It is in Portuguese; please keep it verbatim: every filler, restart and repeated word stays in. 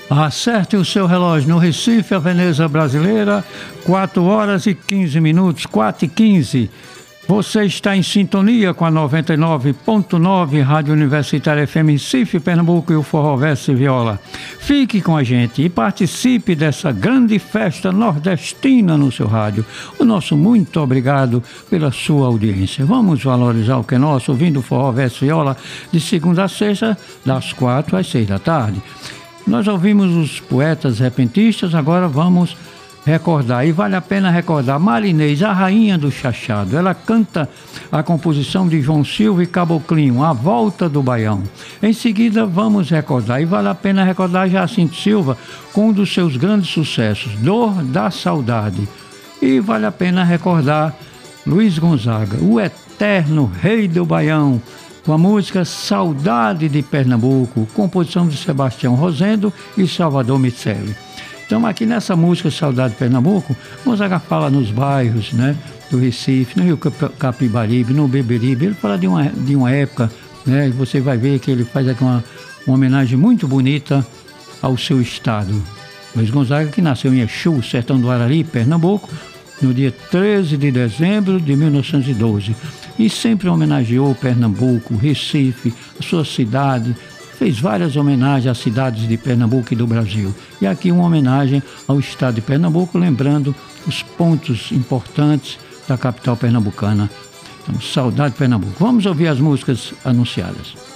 Acerte o seu relógio no Recife, a Veneza Brasileira, quatro horas e quinze minutos, quatro e quinze. Você está em sintonia com a noventa e nove ponto nove Rádio Universitária F M Recife, Pernambuco e o Forró Verso e Viola. Fique com a gente e participe dessa grande festa nordestina no seu rádio. O nosso muito obrigado pela sua audiência. Vamos valorizar o que é nosso, ouvindo o Forró Verso e Viola de segunda a sexta, das quatro às seis da tarde. Nós ouvimos os poetas repentistas, agora vamos recordar, e vale a pena recordar, Marinês, a rainha do chachado. Ela canta a composição de João Silva e Caboclinho, A Volta do Baião. Em seguida vamos recordar, e vale a pena recordar Jacinto Silva com um dos seus grandes sucessos, Dor da Saudade. E vale a pena recordar Luiz Gonzaga, o eterno rei do Baião, com a música Saudade de Pernambuco, composição de Sebastião Rosendo e Salvador Miceli. Então aqui nessa música Saudade de Pernambuco, Gonzaga fala nos bairros, né, do Recife, no Rio Capibaribe, no Beberibe. Ele fala de uma, de uma época, né, você vai ver que ele faz aqui uma, uma homenagem muito bonita ao seu estado. Luiz Gonzaga, que nasceu em Exu, sertão do Arari, Pernambuco, no dia treze de dezembro de mil novecentos e doze. E sempre homenageou Pernambuco, Recife, a sua cidade, fez várias homenagens às cidades de Pernambuco e do Brasil. E aqui uma homenagem ao estado de Pernambuco, lembrando os pontos importantes da capital pernambucana. Então, saudade de Pernambuco. Vamos ouvir as músicas anunciadas.